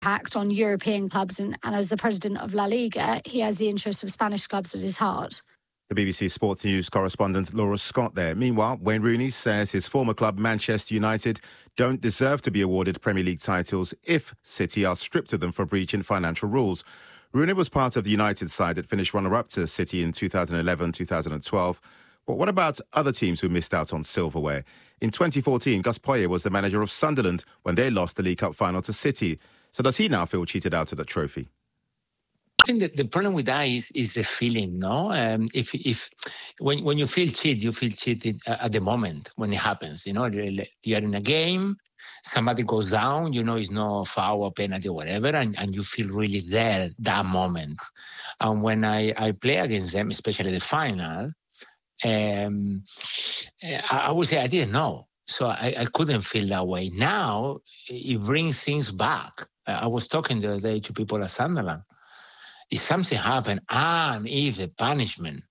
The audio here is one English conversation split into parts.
impact on European clubs, and as the president of La Liga, he has the interests of Spanish clubs at his heart. The BBC Sports News correspondent Laura Scott there. Meanwhile, Wayne Rooney says his former club Manchester United don't deserve to be awarded Premier League titles if City are stripped of them for breaching financial rules. Rooney was part of the United side that finished runner-up to City in 2011-2012. But what about other teams who missed out on silverware? In 2014, Gus Poyet was the manager of Sunderland when they lost the League Cup final to City. So does he now feel cheated out of the trophy? I think that the problem with that is the feeling, no? If when you feel cheated at the moment when it happens. You know, you're in a game, somebody goes down, you know, it's no foul or penalty or whatever, and you feel really there that moment. And when I play against them, especially the final, I would say I didn't know. So I couldn't feel that way. Now, it brings things back. I was talking the other day to people at Sunderland. If something happened, and if the punishment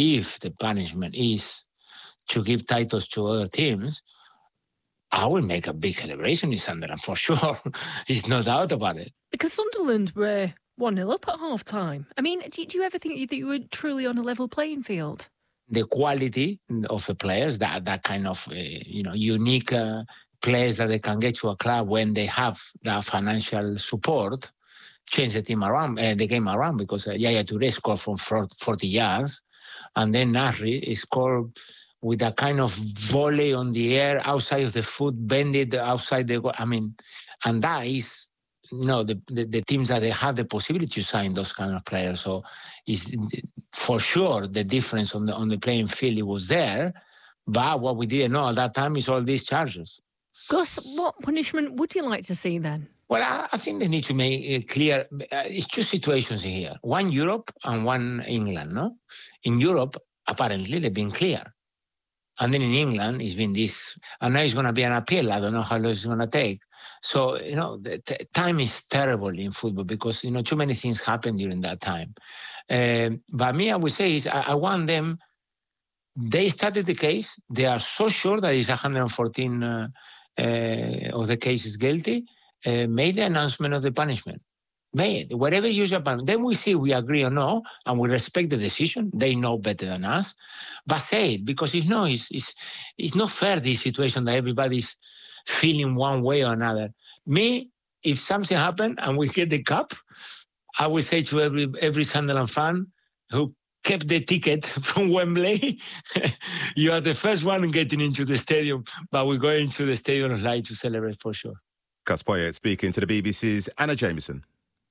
is to give titles to other teams, I will make a big celebration in Sunderland, for sure. There's no doubt about it. Because Sunderland were 1-0 up at half-time. I mean, do you ever think that you were truly on a level playing field? The quality of the players, that kind of unique players that they can get to a club when they have that financial support, change the team around, the game around, because Yaya Touré scored from 40 yards, and then Nasri scored with a kind of volley on the air outside of the foot, bended outside the goal. I mean, and that is, the teams that they have the possibility to sign those kind of players. So is for sure the difference on the playing field, it was there, but what we didn't know at that time is all these charges. Gus, what punishment would you like to see then? Well, I think they need to make it clear. It's two situations in here. One Europe and one England, no? In Europe, apparently, they've been clear. And then in England, it's been this. And now it's going to be an appeal. I don't know how long it's going to take. So, the time is terrible in football because, too many things happen during that time. But me, I would say is I want them. They started the case. They are so sure that it's 114 of the case is guilty. Made the announcement of the punishment. Made whatever you use your punishment. Then we see we agree or no, and we respect the decision. They know better than us, but say it because it's not fair, this situation that everybody's feeling one way or another. Me, if something happened and we get the cup, I would say to every Sunderland fan who kept the ticket from Wembley, you are the first one getting into the stadium, but we're going to the Stadium of Light to celebrate for sure. Gus Poyet speaking to the BBC's Anna Jameson.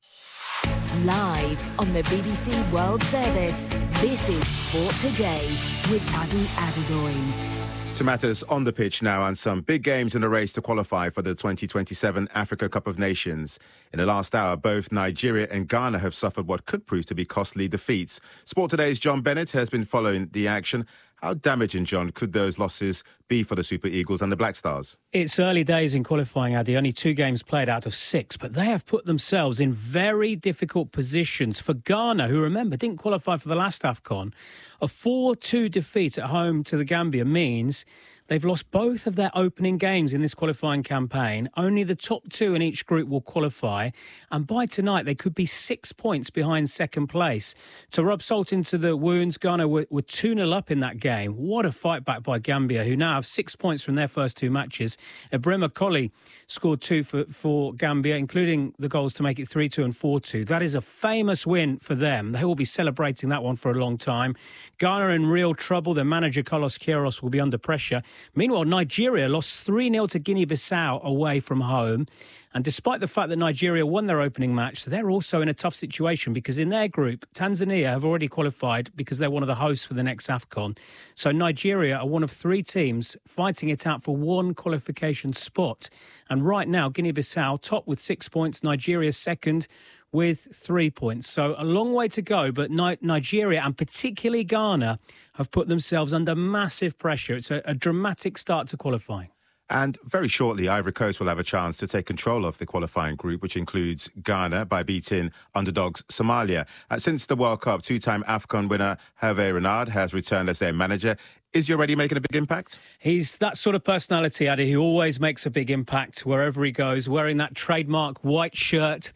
Live on the BBC World Service, this is Sport Today with Adu Adedoyin. To matters on the pitch now, and some big games in the race to qualify for the 2027 Africa Cup of Nations. In the last hour, both Nigeria and Ghana have suffered what could prove to be costly defeats. Sport Today's John Bennett has been following the action. How damaging, John, could those losses be for the Super Eagles and the Black Stars? It's early days in qualifying, Adi. Only 2 games played out of 6, but they have put themselves in very difficult positions. For Ghana, who, remember, didn't qualify for the last AFCON, a 4-2 defeat at home to the Gambia means they've lost both of their opening games in this qualifying campaign. Only the top 2 in each group will qualify. And by tonight, they could be 6 points behind second place. To rub salt into the wounds, Ghana were 2-0 up in that game. What a fight back by Gambia, who now have 6 points from their first 2 matches. Ibrahima Colley scored 2 for Gambia, including the goals to make it 3-2 and 4-2. That is a famous win for them. They will be celebrating that one for a long time. Ghana in real trouble. Their manager, Carlos Queiroz, will be under pressure. Meanwhile, Nigeria lost 3-0 to Guinea-Bissau away from home. And despite the fact that Nigeria won their opening match, they're also in a tough situation because in their group, Tanzania have already qualified because they're one of the hosts for the next AFCON. So Nigeria are one of 3 teams fighting it out for 1 qualification spot. And right now, Guinea-Bissau top with 6 points, Nigeria second with 3 points. So a long way to go, but Nigeria and particularly Ghana have put themselves under massive pressure. It's a dramatic start to qualifying. And very shortly, Ivory Coast will have a chance to take control of the qualifying group, which includes Ghana, by beating underdogs Somalia. Since the World Cup, 2-time AFCON winner Hervé Renard has returned as their manager. Is he already making a big impact? He's that sort of personality, Addy. He always makes a big impact wherever he goes, wearing that trademark white shirt.